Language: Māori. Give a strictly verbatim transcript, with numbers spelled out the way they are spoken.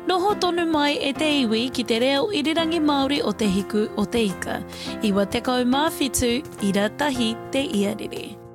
Noho tonu mai e te iwi ki te reo irirangi Māori o te hiku o te ika. Iwa tekau mā whitu, ira tahi te iarere.